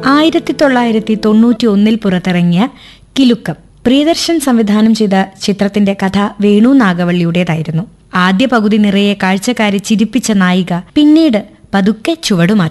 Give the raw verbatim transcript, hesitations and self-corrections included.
ആയിരത്തി തൊള്ളായിരത്തി തൊണ്ണൂറ്റി ഒന്നിൽ പുറത്തിറങ്ങിയ കിലുക്കം. പ്രിയദർശൻ സംവിധാനം ചെയ്ത ചിത്രത്തിന്റെ കഥ വേണു നാഗവള്ളിയുടേതായിരുന്നു. ആദ്യ പകുതി നിറയെ കാഴ്ചക്കാരെ ചിരിപ്പിച്ച നായിക പിന്നീട് പതുക്കെ ചുവടുമാറ്റി.